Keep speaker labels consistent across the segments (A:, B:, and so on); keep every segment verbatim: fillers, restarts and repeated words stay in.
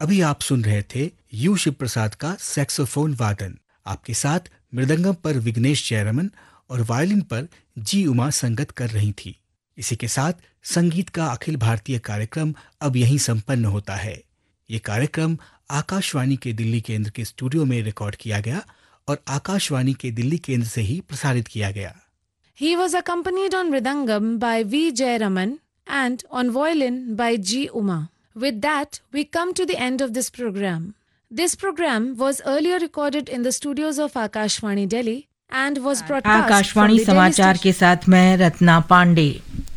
A: अभी आप सुन रहे थे यू शिव प्रसाद का सैक्सोफोन वादन। आपके साथ मृदंगम पर विघ्नेश जयरमन और वायलिन पर जी उमा संगत कर रही थी। इसी के साथ संगीत का अखिल भारतीय कार्यक्रम अब यहीं संपन्न होता है। ये कार्यक्रम आकाशवाणी के दिल्ली केंद्र के स्टूडियो में रिकॉर्ड किया गया और आकाशवाणी के दिल्ली केंद्र से ही प्रसारित किया गया।
B: He was accompanied on Mridangam by V. Jayaraman and on violin by G. Uma. With that, we come to the end of this program. This program was earlier recorded in the studios of Akashvani Delhi and was broadcast
C: Akashvani समाचार के साथ मैं रत्ना पांडे।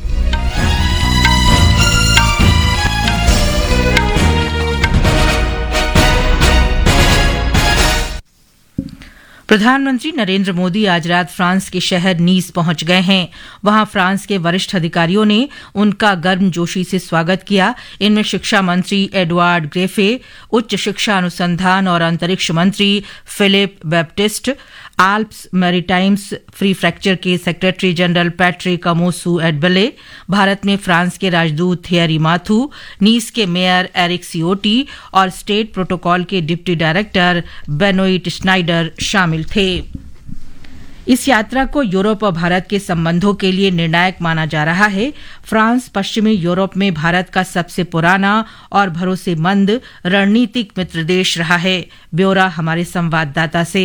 C: प्रधानमंत्री नरेंद्र मोदी आज रात France के शहर नीस पहुंच गए हैं। वहां फ्रांस के वरिष्ठ अधिकारियों ने उनका गर्मजोशी से स्वागत किया। इनमें शिक्षा मंत्री एडवार्ड ग्रेफे, उच्च शिक्षा अनुसंधान और अंतरिक्ष मंत्री Philip Baptist, Alps मैरीटाइम्स free fracture के सेक्रेटरी जनरल पैट्रिक अमोसू एडबले, भारत में फ्रांस के राजदूत थियरी माथू, नीस के मेयर एरिक सियोटी और स्टेट प्रोटोकॉल के डिप्टी डायरेक्टर बेनोइट स्नाइडर शामिल थे। इस यात्रा को यूरोप और भारत के संबंधों के लिए निर्णायक माना जा रहा है। फ्रांस पश्चिमी यूरोप में भारत का सबसे पुराना और भरोसेमंद रणनीतिक मित्र देश रहा है। ब्यौरा हमारे संवाददाता से।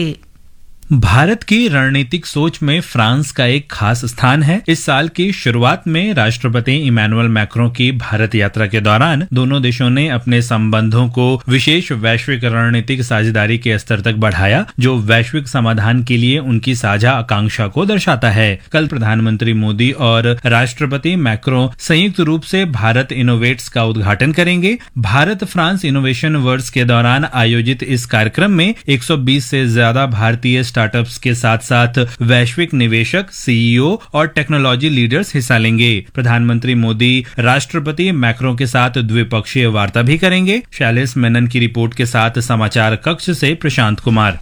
D: भारत की रणनीतिक सोच में फ्रांस का एक खास स्थान है। इस साल की शुरुआत में राष्ट्रपति इमैनुअल मैक्रों की भारत यात्रा के दौरान दोनों देशों ने अपने संबंधों को विशेष वैश्विक रणनीतिक साझेदारी के स्तर तक बढ़ाया, जो वैश्विक समाधान के लिए उनकी साझा आकांक्षा को दर्शाता है। कल प्रधानमंत्री मोदी और राष्ट्रपति मैक्रों संयुक्त रूप से भारत इनोवेट्स का उद्घाटन करेंगे। भारत फ्रांस इनोवेशन वर्ड्स के दौरान आयोजित इस कार्यक्रम में एक सौ बीस से ज्यादा भारतीय स्टार्टअप्स के साथ साथ वैश्विक निवेशक, सीईओ और टेक्नोलॉजी लीडर्स हिस्सा लेंगे। प्रधानमंत्री मोदी राष्ट्रपति मैक्रों के साथ द्विपक्षीय वार्ता भी करेंगे। शैलेश मेनन की रिपोर्ट के साथ समाचार कक्ष से प्रशांत कुमार।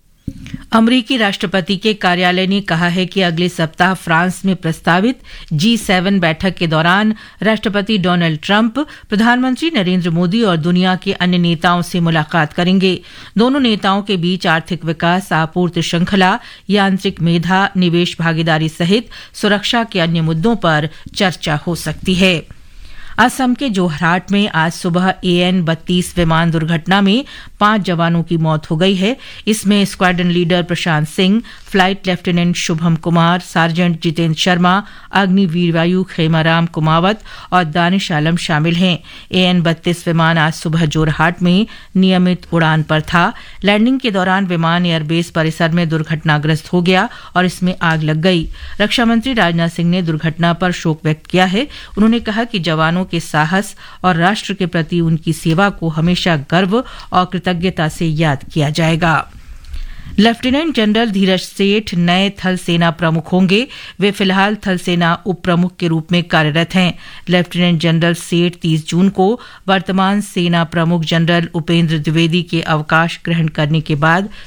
C: अमरीकी राष्ट्रपति के कार्यालय ने कहा है कि अगले सप्ताह फ्रांस में प्रस्तावित जी सेवन बैठक के दौरान राष्ट्रपति डोनाल्ड ट्रंप प्रधानमंत्री नरेंद्र मोदी और दुनिया के अन्य नेताओं से मुलाकात करेंगे। दोनों नेताओं के बीच आर्थिक विकास, आपूर्ति श्रृंखला, यांत्रिक मेधा, निवेश भागीदारी सहित सुरक्षा के अन्य मुद्दों पर चर्चा हो सकती है। असम के जोरहाट में आज सुबह ए एन बत्तीस विमान दुर्घटना में पांच जवानों की मौत हो गई है। इसमें squadron leader Prashant Singh, flight lieutenant Shubham Kumar, sergeant Jitendra Sharma, Agniveer वायु खेमाराम कुमावत और दानिश आलम शामिल हैं। ए एन बत्तीस विमान आज सुबह जोरहाट में नियमित उड़ान पर था। लैंडिंग के दौरान विमान एयरबेस परिसर में दुर्घटनाग्रस्त हो गया और इसमें आग लग गई। रक्षा मंत्री राजनाथ सिंह ने दुर्घटना पर शोक व्यक्त किया है। उन्होंने कहा कि जवानों के साहस और राष्ट्र के प्रति उनकी सेवा को हमेशा गर्व और कृतज्ञता से याद किया जाएगा। लेफ्टिनेंट जनरल धीरज सेठ नए थल सेना प्रमुख होंगे। वे फिलहाल थल सेना उप प्रमुख के रूप में कार्यरत हैं। लेफ्टिनेंट जनरल सेठ तीस जून को वर्तमान सेना प्रमुख जनरल उपेंद्र द्विवेदी के अवकाश ग्रहण करने के बाद